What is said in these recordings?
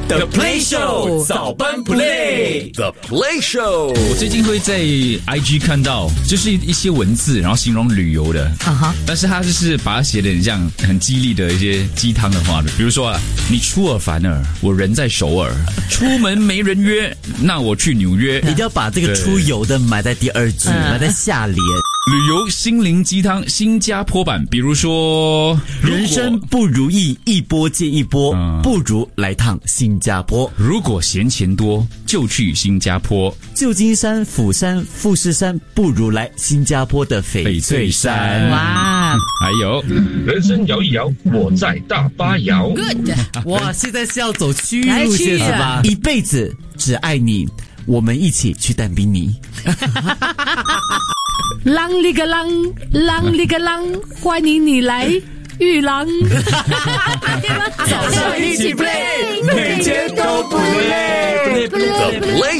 The Play Show 早班 Play，The Play Show。 我最近会在 IG 看到，就是一些文字，然后形容旅游的，但是他就是把它写得很像很激励的一些鸡汤的话的，比如说啊，你出尔反尔，我人在首尔，出门没人约，那我去纽约。 一定要把这个出游的埋在第二句，埋在下联。 旅游心灵鸡汤新加坡版，比如说人生不如意，一波接一波，不如来趟新加坡。 如果嫌钱多，就去新加坡。 旧金山、釜山、富士山，不如来新加坡的翡翠山。 哇！还有人生摇一摇，我在大巴摇。 Good， 哇，现在是要走区域路线是吧？一辈子只爱你，我们一起去但宾尼。 啷里个啷，啷里个啷，欢迎你来玉郎。 早上一起 play， 每天都不累。The Play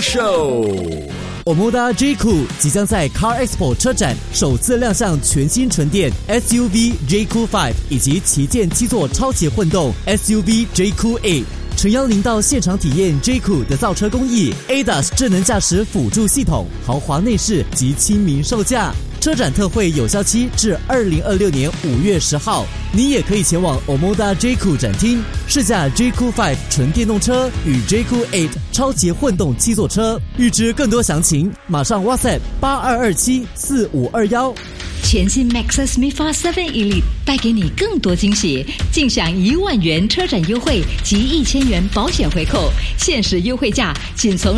Show。 Omoda J-Cool 即将在 Car Expo 车展首次亮相全新纯电 SUV J-Cool 5以及旗舰7座超级混动 SUV J-Cool 8。诚邀您到现场体验 J-Cool 的造车工艺 ，ADAS 智能驾驶辅助系统、豪华内饰及亲民售价。车展特惠有效期至2026年5月10号，你也可以前往 Omoda J-Cool 展厅试驾 J-Cool 5纯电动车与 J-Cool 8超级混动7座车。预知更多详情，马上 WhatsApp 82274521。 全新 Maxus MIFA 7 Elite 带给你更多惊喜，尽享1万元车展优惠及1000元保险回扣，限时优惠价仅从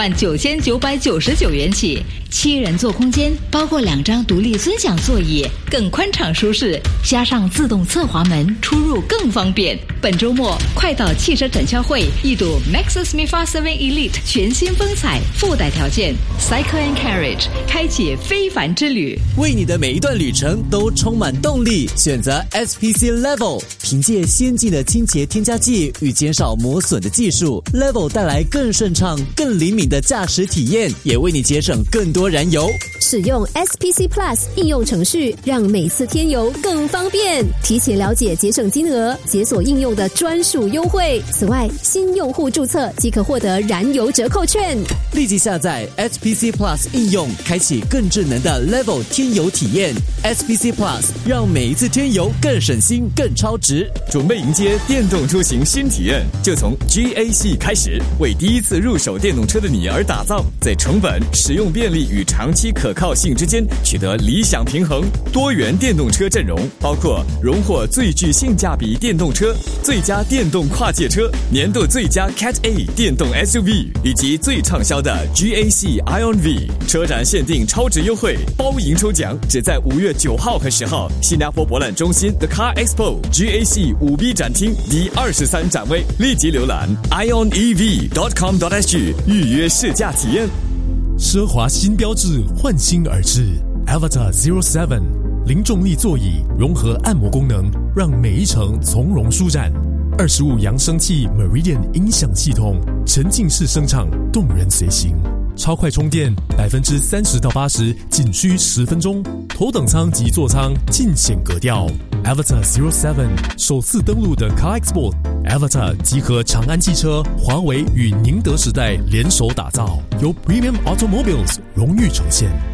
199999元起。7人座空间包括2张独立尊享座椅，更宽敞舒适，加上自动侧滑门，出入更方便。本周末快到汽车展销会一睹 Maxus MIFA 7 Elite 全新风采，附带条件 Cycle and Carriage 开启非凡之旅， 为你的每一段旅程都充满动力。选择 SPC Level， 凭借先进的清洁添加剂与减少磨损的技术 ，Level 带来更顺畅、更灵敏的驾驶体验，也为你节省更多燃油。 使用 SPC Plus 应用程序，让每次添油更方便。提前了解节省金额，解锁应用的专属优惠。此外，新用户注册即可获得燃油折扣券。 立即下载 SPC Plus 应用，开启更智能的 Level 添油体验。SPC Plus 让每一次添油更省心、更超值。 准备迎接电动出行新体验，就从 GAC 开始，为第一次入手电动车的你而打造，在成本、使用便利与长期可靠性之间取得理想平衡。多元电动车阵容包括荣获最具性价比电动车、最佳电动跨界车、年度最佳 Cat A 电动 SUV 以及最畅销的 GAC Ion V。车展限定超值优惠，包赢抽奖，只在5月9号和10号，新加坡博览中心 The Car Expo GAC 5B 展厅第23展位，立即浏览 ionev.com.sg 预约试驾体验。 奢华新标志焕新而至 Avatar 07， 零重力座椅融合按摩功能，让每一程从容舒展。25扬声器 Meridian 音响系统，沉浸式声场，动人随行。超快充电30%到80%，仅需10分钟。头等舱及座舱尽显格调。Avatar 07首次登陆的 Car Expo Avatar 集合长安汽车、华为与宁德时代联手打造，由 Premium Automobiles 荣誉呈现。